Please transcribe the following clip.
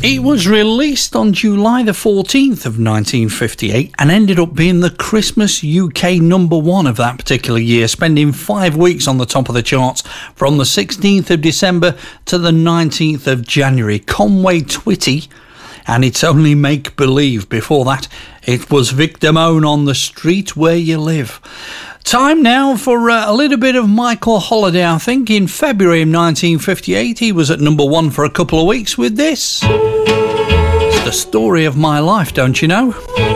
It was released on July the 14th of 1958 and ended up being the Christmas UK number one of that particular year, spending 5 weeks on the top of the charts from the 16th of December to the 19th of January. Conway Twitty and It's Only Make Believe. Before that, it was Vic Damone on The Street Where You Live. Time now for a little bit of Michael Holiday, I think. In February of 1958, he was at number one for a couple of weeks with this. It's the story of my life, don't you know?